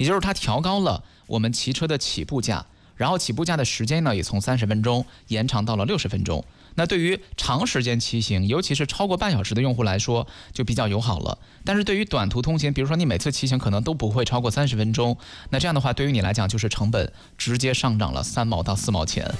也就是它调高了我们骑车的起步价，然后起步价的时间呢也从30分钟延长到了60分钟。那对于长时间骑行，尤其是超过半小时的用户来说，就比较友好了。但是对于短途通勤，比如说你每次骑行可能都不会超过30分钟，那这样的话对于你来讲就是成本直接上涨了3毛到4毛钱。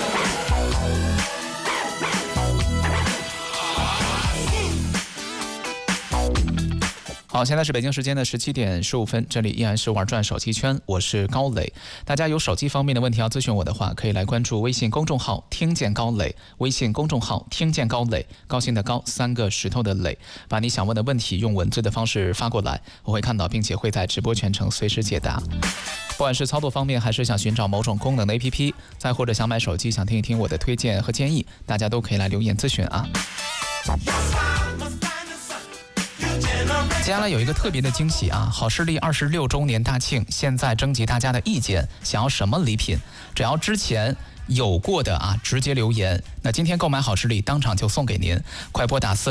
好，现在是北京时间的17点15分，这里依然是玩转手机圈，我是高磊。大家有手机方面的问题要咨询我的话，可以来关注微信公众号听见高磊，微信公众号听见高磊，高兴的高，3个石头的磊，把你想问的问题用文字的方式发过来，我会看到并且会在直播全程随时解答。不管是操作方面，还是想寻找某种功能的 APP， 再或者想买手机想听一听我的推荐和建议，大家都可以来留言咨询啊。接下来有一个特别的惊喜啊！好视力26周年大庆，现在征集大家的意见，想要什么礼品？只要之前有过的啊，直接留言。那今天购买好视力，当场就送给您。快拨打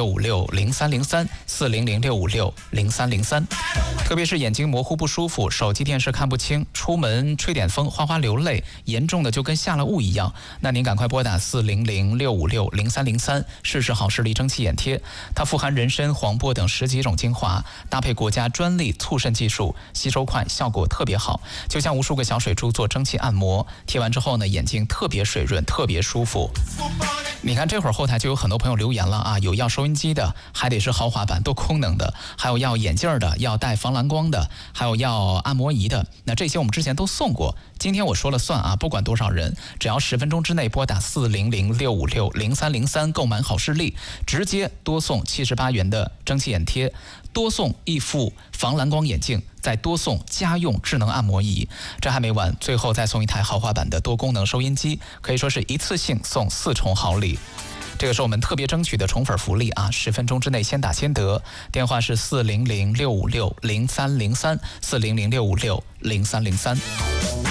400-656-0303，400-656-0303。特别是眼睛模糊不舒服，手机电视看不清，出门吹点风，哗哗流泪，严重的就跟下了雾一样，那您赶快拨打400-656-0303，试试好视力蒸汽眼贴。它富含人参、黄柏等10几种精华，搭配国家专利促渗技术，吸收快，效果特别好，就像无数个小水珠做蒸汽按摩，贴完之后呢，眼睛特别水润，特别舒服。你看这会儿后台就有很多朋友留言了啊，有要收音机的，还得是豪华版多功能的，还有要眼镜的，要带防蓝光的，还有要按摩仪的。那这些我们之前都送过，今天我说了算啊，不管多少人，只要10分钟之内拨打400-656-0303购买好视力，直接多送78元的蒸汽眼贴，多送1副防蓝光眼镜，再多送家用智能按摩仪。这还没完，最后再送一台豪华版的多功能收音机，可以说是一次性送4重好礼。这个是我们特别争取的宠粉福利啊！10分钟之内先打先得，电话是400-656-0303，400-656-0303。